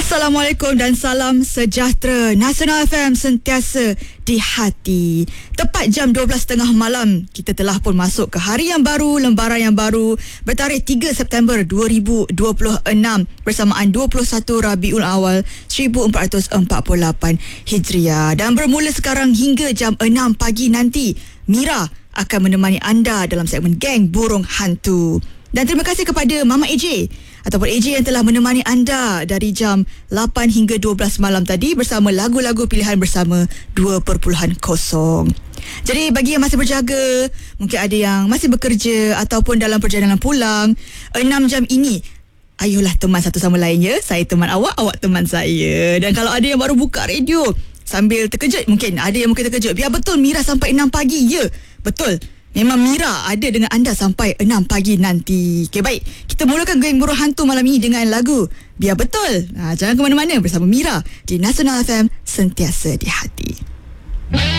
Assalamualaikum dan salam sejahtera. Nasional FM sentiasa di hati. Tepat jam 12.30 malam, kita telah pun masuk ke hari yang baru, lembaran yang baru bertarikh 3 September 2026 bersamaan 21 Rabiul Awal 1448 Hijriah. Dan bermula sekarang hingga jam 6 pagi nanti, Mira akan menemani anda dalam segmen Geng Burung Hantu. Dan terima kasih kepada Mama AJ ataupun AJ yang telah menemani anda dari jam 8 hingga 12 malam tadi bersama lagu-lagu pilihan bersama 2.0. Jadi bagi yang masih berjaga, mungkin ada yang masih bekerja ataupun dalam perjalanan pulang, 6 jam ini ayolah teman satu sama lain ya. Saya teman awak, awak teman saya. Dan kalau ada yang baru buka radio sambil terkejut, mungkin ada yang mungkin terkejut, biar betul Mira sampai 6 pagi. Ya, betul. Memang Mira ada dengan anda sampai 6 pagi nanti. Okey, baik. Kita mulakan Geng Burung Hantu malam ini dengan lagu Biar Betul. Jangan ke mana-mana bersama Mira di Nasional FM sentiasa di hati.